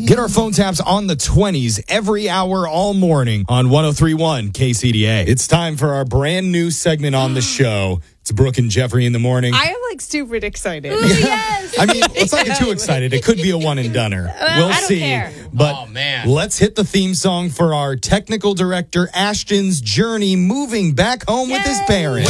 Get our phone taps on the 20s every hour all morning on 103.1 KCDA. It's time for our brand new segment on the show. It's Brooke and Jeffrey in the morning. I am stupid excited. Ooh, yes. I mean, let's not get too excited. It could be a one and doneer. We'll I don't see. care. But let's hit the theme song for our technical director, Ashton's journey moving back home with his parents.